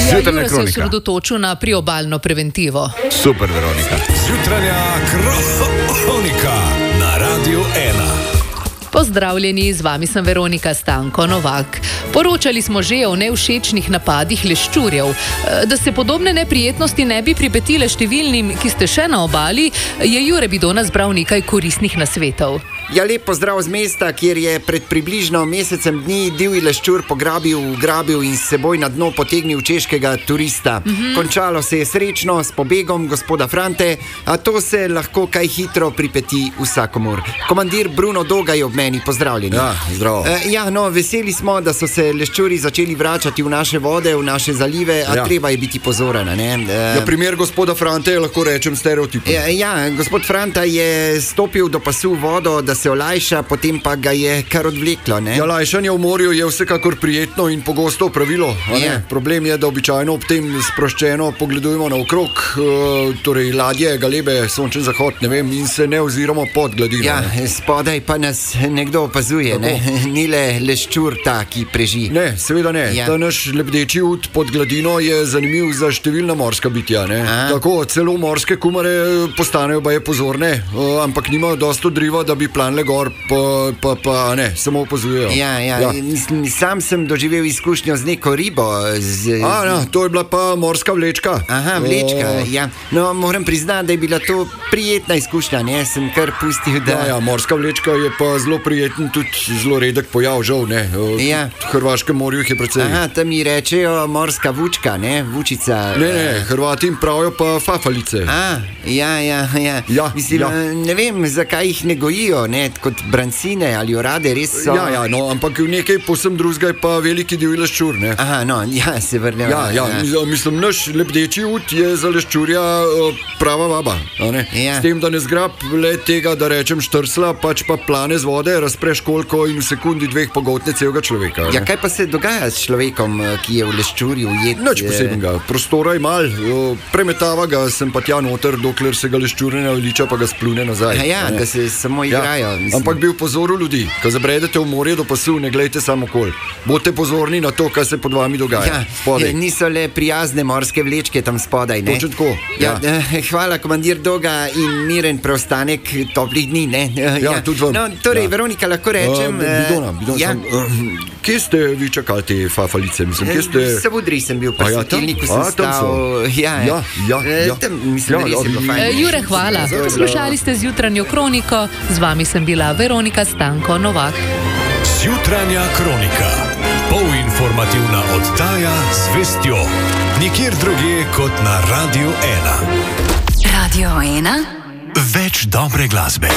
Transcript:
Jure se osredotočil na priobalno preventivo. Super, Veronika. Jutranja kronika na Radiu 1. Pozdravljeni, z vami sem Veronika Stanko Novak. Poročali smo že o nevšečnih napadih leščurjev. Da se podobne neprijetnosti ne bi pripetile številnim, ki ste še na obali, je Jure Bidona zbral nekaj koristnih nasvetov. Ja, lep pozdrav z mesta, kjer je pred približno mesecem dni divji leščur ugrabil in s seboj na dno potegnil češkega turista. Končalo se je srečno s pobegom gospoda Frante, a to se lahko kaj hitro pripeti vsakomur. Komandir Bruno Doga je ob meni, pozdravljeni. Ja, zdravo. Veseli smo, da so se leščuri začeli vračati v naše vode, v naše zalive, a treba je biti pozoren, ne? Primer gospoda Frante je, lahko rečem, stereotip. Gospod Franta je stopil do pasu vodo, da se olajša, potem pa ga je kar odvleklo, ne? Ja, lajšanje v morju je vsekakor prijetno in pogosto pravilo. Problem je, da običajno ob tem sproščeno pogledujemo naokrog, torej ladje, galebe, sončen zahod, ne vem, in se ne oziramo pod gladino. Spodaj pa nas nekdo opazuje, ne? Ni le leščur ta, ki preži. Ne, seveda ne. Ta naš lebdeči ud pod gladino je zanimiv za številna morska bitja, ne? Tako, celo morske kumare postanejo baje pozorne, ampak nimajo dosti odriva, da bi planile gor, pa ne, samo opazujejo. Sam sem doživel izkušnjo z neko ribo. To je bila pa morska vlečka. Vlečka, ja. No, moram priznati, da je bila to prijetna izkušnja, ne? Sem kar pustil, da... Morska vlečka je pa zelo prijeten, tudi zelo redek pojav, žal, ne? V Hrvaškem morju jih je precej. Tam mi rečejo morska vučka, ne? Vučica. Ne, Hrvati jim pravijo pa fafalice. Mislim, ne vem, zakaj jih ne gojijo, ne? Kot brancine ali orade, res so. Ampak nekaj povsem drugega je pa veliki divji leščur, ne? Se vrnemo. Mislim, naš lebdeči ud je za leščurja prava vaba, ne? S tem, da ne zgrab le tega, da rečem štrsla, pač pa plane z vode, razpreš kolko in v sekundi dveh pogotne celega človeka. Kaj pa se dogaja s človekom, ki je v leščurju ujet? Nič posebnega, prostora je mal, premetava ga sem pa tja noter, dokler se ga leščur ne naveliča, pa ga splune nazaj. Da se samo igrajo. Ampak bi upozoril ljudi, ko zabredete v morje do pasu, ne glejte samo okoli. Bodite pozorni na to, kaj se pod vami dogaja. Niso le prijazne morske vlečke tam spodaj, ne? Točno tako. Hvala, komandir Doga, in miren preostanek toplih dni, ne? Tudi vam. Veronika, lahko rečem... Bidona, kje ste vi čakali te fafalice? Mislim, kje ste... V Savudriji sem bil, pa svetilniku sem stal. Mislim, res je bilo fajn. Jure, hvala. Poslušali ste Zjutranjo kroniko, z vami sem bila Veronika Stanko Novak. Zjutranja kronika. Polinformativna oddaja z vestjo. Nikjer drugje kot na Radiu 1. Radio 1. Več dobre glasbe.